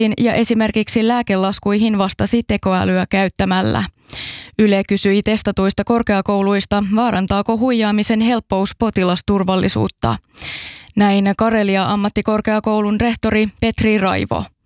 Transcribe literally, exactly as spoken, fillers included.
ja esimerkiksi lääkelaskuihin vastasi tekoälyä käyttämällä. Yle kysyi testatuista korkeakouluista, vaarantaako huijaamisen helppous potilasturvallisuutta. Näin Karelia ammattikorkeakoulun rehtori Petri Raivo.